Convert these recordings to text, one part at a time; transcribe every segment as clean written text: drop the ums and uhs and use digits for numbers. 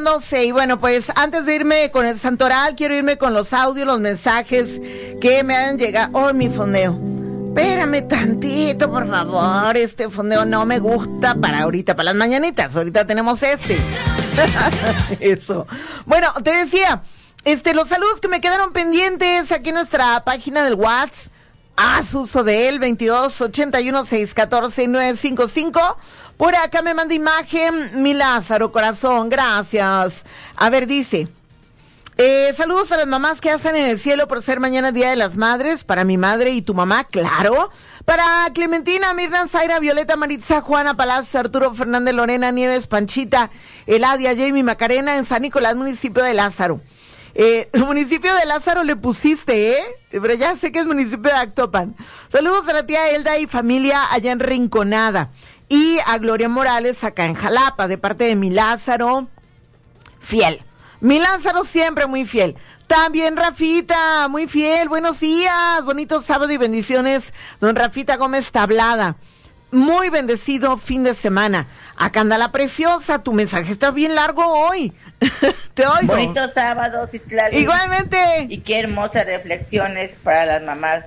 9:12. Y bueno, pues antes de irme con el santoral, quiero irme con los audios, los mensajes que me han llegado. Oh, mi fondeo. Espérame tantito, por favor. Este fondeo no me gusta para ahorita, para las mañanitas. Ahorita tenemos este. Eso. Bueno, te decía, los saludos que me quedaron pendientes aquí en nuestra página del WhatsApp. Haz uso de él, 22-81-614-955. Por acá me manda imagen mi Lázaro, corazón, gracias. A ver, dice, saludos a las mamás que hacen en el cielo por ser mañana Día de las Madres, para mi madre y tu mamá, claro. Para Clementina, Mirna, Zaira, Violeta, Maritza, Juana, Palacio, Arturo, Fernández, Lorena, Nieves, Panchita, Eladia, Jamie, Macarena, en San Nicolás, municipio de Lázaro. El municipio de Lázaro le pusiste, pero ya sé que es municipio de Actopan. Saludos a la tía Elda y familia allá en Rinconada. Y a Gloria Morales acá en Jalapa, de parte de mi Lázaro, fiel. Mi Lázaro siempre muy fiel. También Rafita, muy fiel. Buenos días, bonito sábado y bendiciones. Don Rafita Gómez Tablada. Muy bendecido fin de semana. Acá anda la preciosa. Tu mensaje está bien largo hoy. Te oigo. Bonito sábado, Citlali. Igualmente. Y qué hermosas reflexiones para las mamás.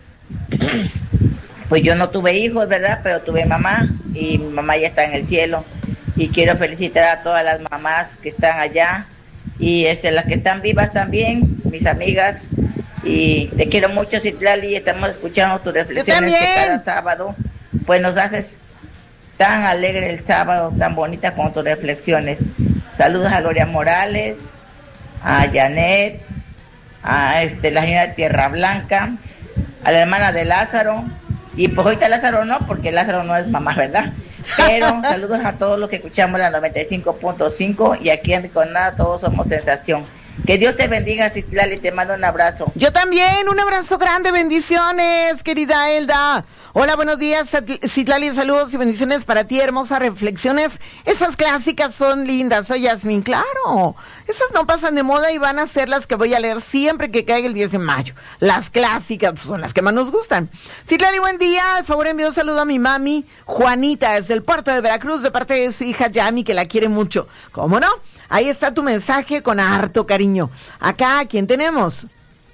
Pues yo no tuve hijos, ¿verdad? Pero tuve mamá. Y mi mamá ya está en el cielo. Y quiero felicitar a todas las mamás que están allá. Y las que están vivas también, mis amigas. Y te quiero mucho, Citlali. Estamos escuchando tus reflexiones que cada sábado. Pues nos haces tan alegre el sábado, tan bonita con tus reflexiones. Saludos a Gloria Morales, a Janet, a la señora de Tierra Blanca, a la hermana de Lázaro. Y pues ahorita Lázaro no, porque Lázaro no es mamá, ¿verdad? Pero saludos a todos los que escuchamos la 95.5 y aquí en Riconada todos somos sensación. Que Dios te bendiga, Citlali, te mando un abrazo. Yo también, un abrazo grande, bendiciones, querida Elda. Hola, buenos días, Citlali, saludos y bendiciones para ti, hermosas reflexiones. Esas clásicas son lindas, soy Yasmín, claro. Esas no pasan de moda y van a ser las que voy a leer siempre que caiga el 10 de mayo. Las clásicas son las que más nos gustan. Citlali, buen día, de favor envío un saludo a mi mami, Juanita, desde el puerto de Veracruz, de parte de su hija Yami, que la quiere mucho. ¿Cómo no? Ahí está tu mensaje con harto cariño. Acá, ¿quién tenemos?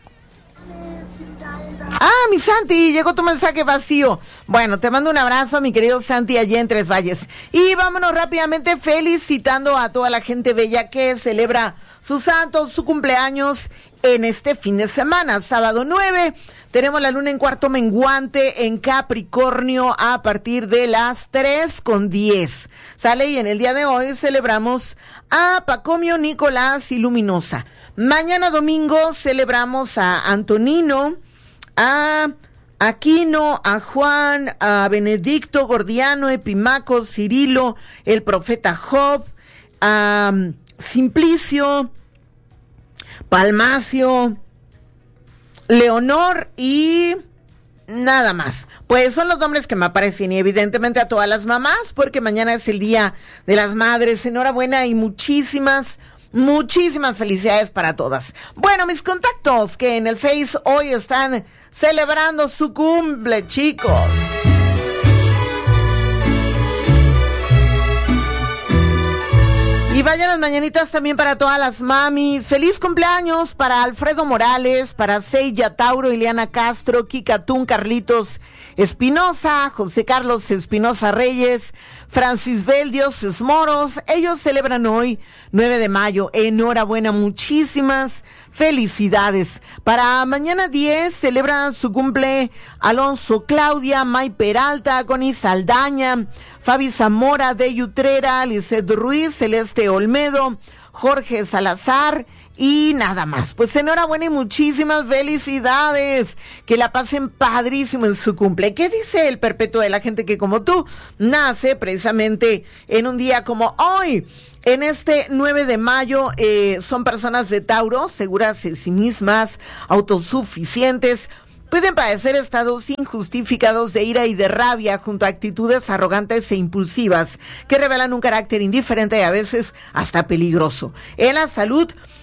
Mi Santi, llegó tu mensaje vacío. Bueno, te mando un abrazo, mi querido Santi, allá en Tres Valles. Y vámonos rápidamente felicitando a toda la gente bella que celebra su santo, su cumpleaños en este fin de semana. Sábado 9, tenemos la luna en cuarto menguante en Capricornio a partir de las 3:10. Sale, y en el día de hoy celebramos a Pacomio, Nicolás y Luminosa. Mañana domingo celebramos a Antonino, a Aquino, a Juan, a Benedicto, Gordiano, Epimaco, Cirilo, el profeta Job, a Simplicio, Palmacio, Leonor y nada más. Pues son los nombres que me aparecen, y evidentemente a todas las mamás, porque mañana es el Día de las Madres. Enhorabuena y muchísimas felicidades para todas. Bueno, mis contactos que en el Face hoy están celebrando su cumple, chicos. Y vayan las mañanitas también para todas las mamis. Feliz cumpleaños para Alfredo Morales, para Seiya Tauro, Ileana Castro, Kika Tun, Carlitos Espinosa, José Carlos Espinosa Reyes, Francis Bel, Dioses Moros. Ellos celebran hoy, 9 de mayo. Enhorabuena, muchísimas felicidades. Para mañana 10 celebran su cumple Alonso Claudia, May Peralta, Connie Saldaña, Fabi Zamora, de Utrera, Lizeth Ruiz, Celeste Olmedo, Jorge Salazar y nada más. Pues enhorabuena y muchísimas felicidades. Que la pasen padrísimo en su cumple. ¿Qué dice el perpetuo de la gente que, como tú, nace precisamente en un día como hoy? En este 9 de mayo son personas de Tauro, seguras de sí mismas, autosuficientes. Pueden padecer estados injustificados de ira y de rabia junto a actitudes arrogantes e impulsivas que revelan un carácter indiferente y a veces hasta peligroso. En la salud,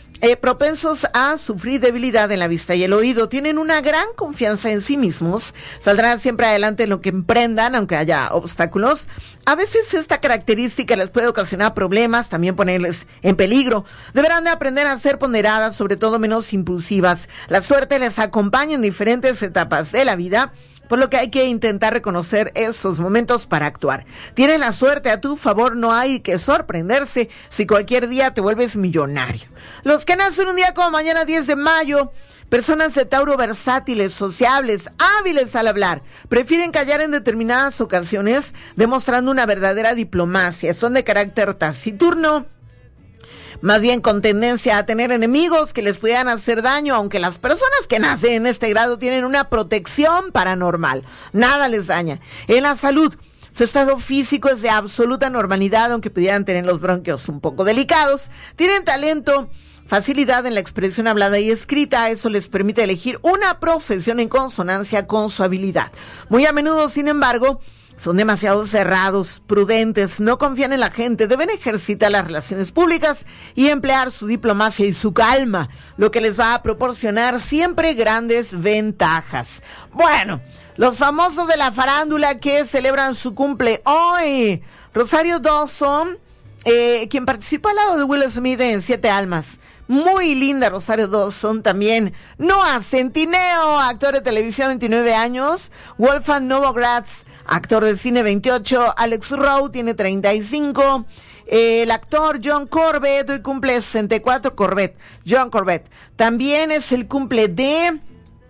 propensos a sufrir debilidad en la vista y el oído, tienen una gran confianza en sí mismos, saldrán siempre adelante en lo que emprendan, aunque haya obstáculos. A veces esta característica les puede ocasionar problemas, también ponerles en peligro. Deberán de aprender a ser ponderadas, sobre todo menos impulsivas. La suerte les acompaña en diferentes etapas de la vida, por lo que hay que intentar reconocer esos momentos para actuar. Tienes la suerte a tu favor, no hay que sorprenderse si cualquier día te vuelves millonario. Los que nacen un día como mañana 10 de mayo, personas de Tauro versátiles, sociables, hábiles al hablar, prefieren callar en determinadas ocasiones, demostrando una verdadera diplomacia. Son de carácter taciturno, más bien con tendencia a tener enemigos que les puedan hacer daño, aunque las personas que nacen en este grado tienen una protección paranormal. Nada les daña. En la salud, su estado físico es de absoluta normalidad, aunque pudieran tener los bronquios un poco delicados. Tienen talento, facilidad en la expresión hablada y escrita. Eso les permite elegir una profesión en consonancia con su habilidad. Muy a menudo, sin embargo, son demasiado cerrados, prudentes, no confían en la gente, deben ejercitar las relaciones públicas y emplear su diplomacia y su calma, lo que les va a proporcionar siempre grandes ventajas. Bueno, los famosos de la farándula que celebran su cumple hoy. Rosario Dawson, quien participó al lado de Will Smith en Siete Almas. Muy linda Rosario Dawson también. Noah Centineo, actor de televisión, 29 años. Wolfgang Novogratz, actor de cine, 28. Alex Rowe tiene 35. El actor John Corbett hoy cumple 64. John Corbett. También es el cumple de...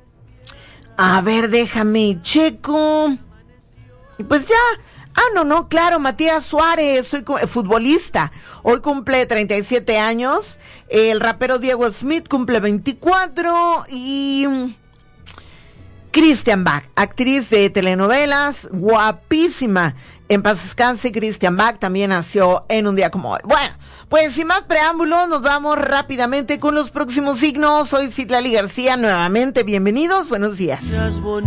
A ver, déjame checo. Pues ya... claro, Matías Suárez, soy futbolista. Hoy cumple 37 años. El rapero Diego Smith cumple 24. Y Christian Bach, actriz de telenovelas, guapísima. En paz descanse, Christian Bach también nació en un día como hoy. Bueno, pues sin más preámbulos, nos vamos rápidamente con los próximos signos. Soy Citlali García, nuevamente bienvenidos, buenos días.